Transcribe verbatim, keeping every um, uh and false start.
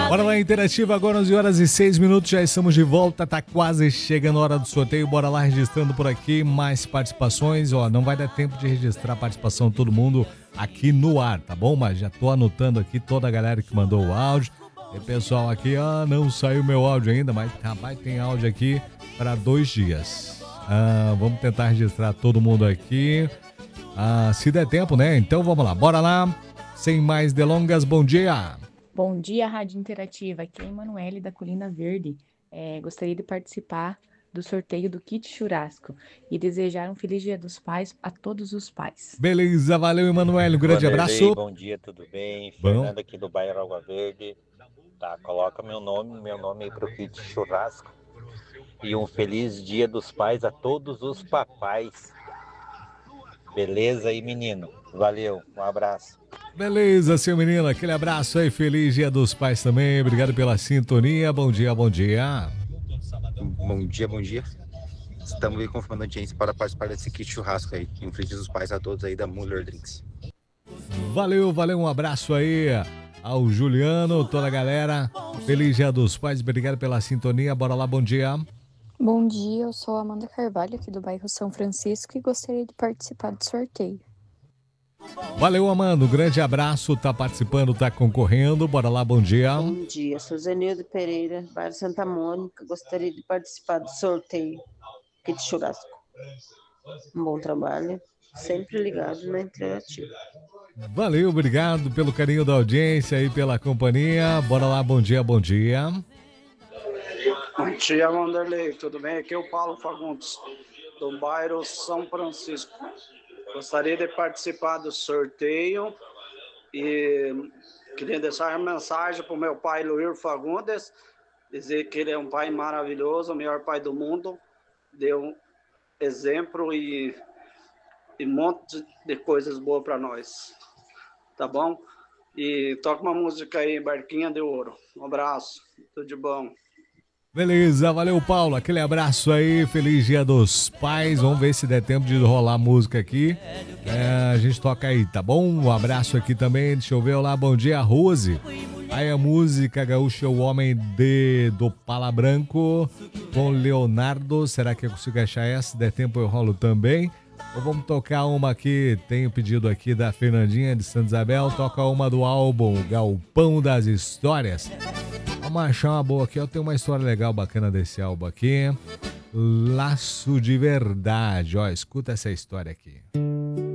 Bora lá, interativa, agora onze horas e seis minutos, já estamos de volta, tá quase chegando a hora do sorteio, bora lá registrando por aqui mais participações, ó, não vai dar tempo de registrar a participação de todo mundo aqui no ar, tá bom? Mas já tô anotando aqui toda a galera que mandou o áudio, e pessoal aqui, ah, não saiu meu áudio ainda, mas rapaz, tem áudio aqui para dois dias, ah, vamos tentar registrar todo mundo aqui, ah, se der tempo, né? Então vamos lá, bora lá, sem mais delongas, bom dia! Bom dia, Rádio Interativa. Aqui é a Emanuele da Colina Verde. É, gostaria de participar do sorteio do kit churrasco e desejar um feliz Dia dos Pais a todos os pais. Beleza, valeu, Emanuele. Um grande Vanderlei, abraço. Bom dia, tudo bem? Bom. Fernando aqui do bairro Água Verde. Tá, coloca meu nome, meu nome aí pro kit churrasco. E um feliz Dia dos Pais a todos os papais. Beleza aí, menino? Valeu, um abraço. Beleza, seu menino, aquele abraço aí, feliz Dia dos Pais também, obrigado pela sintonia, bom dia, bom dia. Bom dia, bom dia. Estamos aí confirmando a audiência para participar desse kit churrasco aí. Um feliz Dia dos Pais a todos aí da Muller Drinks. Valeu, valeu, um abraço aí ao Juliano, toda a galera, feliz Dia dos Pais, obrigado pela sintonia, bora lá, bom dia. Bom dia, eu sou a Amanda Carvalho aqui do bairro São Francisco e gostaria de participar do sorteio. Valeu, Amanda, um grande abraço, tá participando, tá concorrendo, bora lá, bom dia. Bom dia, sou Zenildo Pereira, bairro Santa Mônica, gostaria de participar do sorteio kit churrasco. Um bom trabalho, sempre ligado na Interativa. Valeu, obrigado pelo carinho da audiência e pela companhia, bora lá, bom dia, bom dia. Bom dia, Vanderlei, tudo bem? Aqui é o Paulo Fagundes, do bairro São Francisco. Gostaria de participar do sorteio e queria deixar uma mensagem para o meu pai, Luir Fagundes, dizer que ele é um pai maravilhoso, o melhor pai do mundo, deu exemplo e, e um monte de coisas boas para nós, tá bom? E toca uma música aí, Barquinha de Ouro. Um abraço, tudo de bom. Beleza, valeu, Paulo, aquele abraço aí, feliz Dia dos Pais, vamos ver se der tempo de rolar a música aqui, é, a gente toca aí, tá bom? Um abraço aqui também, deixa eu ver, olá, bom dia, Rose, aí a música gaúcha, o homem de, do Pala Branco, com Leonardo, será que eu consigo achar essa? Se der tempo eu rolo também, ou vamos tocar uma aqui, tem o pedido aqui da Fernandinha de Santa Isabel, toca uma do álbum Galpão das Histórias. Vamos achar uma boa aqui, eu tenho uma história legal, bacana desse álbum aqui. Laço de Verdade, ó, escuta essa história aqui.